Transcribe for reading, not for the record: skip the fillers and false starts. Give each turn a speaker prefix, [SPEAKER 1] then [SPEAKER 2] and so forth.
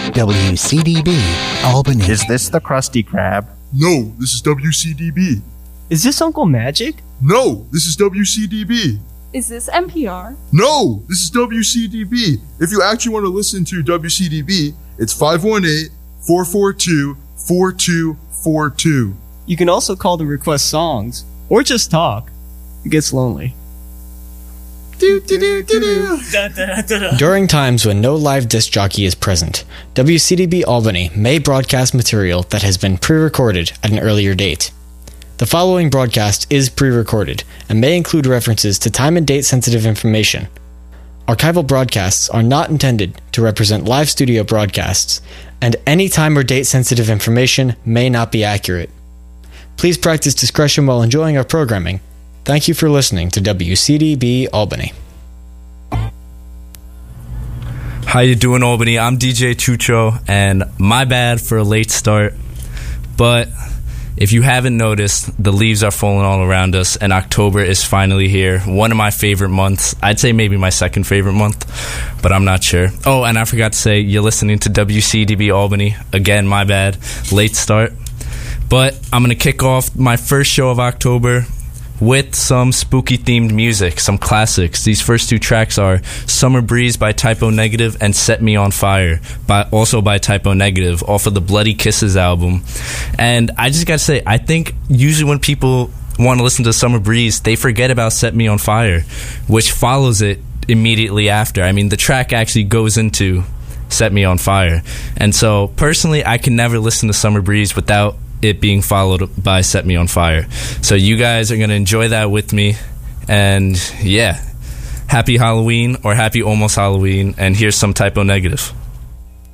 [SPEAKER 1] WCDB Albany.
[SPEAKER 2] Is this the Krusty Krab?
[SPEAKER 3] No, this is WCDB.
[SPEAKER 4] Is this Uncle Magic?
[SPEAKER 3] No, this is WCDB.
[SPEAKER 5] Is this NPR?
[SPEAKER 3] No, this is WCDB. If you actually want to listen to WCDB, it's 518-442-4242.
[SPEAKER 4] You can also call to request songs, or just talk. It gets lonely.
[SPEAKER 6] During times when no live disc jockey is present, WCDB Albany may broadcast material that has been pre-recorded at an earlier date. The following broadcast is pre-recorded and may include references to time and date sensitive information. Archival broadcasts are not intended to represent live studio broadcasts, and any time or date sensitive information may not be accurate. Please practice discretion while enjoying our programming. Thank you for listening to WCDB Albany.
[SPEAKER 7] How you doing, Albany? I'm DJ Chucho, and my bad for a late start, but if you haven't noticed, the leaves are falling all around us, and October is finally here. One of my favorite months. I'd say maybe my second favorite month, but I'm not sure. Oh, and I forgot to say, you're listening to WCDB Albany. Again, my bad. Late start. But I'm going to kick off my first show of October with some spooky-themed music, some classics. These first two tracks are Summer Breeze by Typo Negative and Set Me on Fire, also by Typo Negative, off of the Bloody Kisses album. And I just gotta say, I think usually when people want to listen to Summer Breeze, they forget about Set Me on Fire, which follows it immediately after. I mean, the track actually goes into Set Me on Fire. And so, personally, I can never listen to Summer Breeze without it being followed by Set Me on Fire. So you guys are going to enjoy that with me. And yeah, happy Halloween, or happy almost Halloween. And here's some Typo Negative.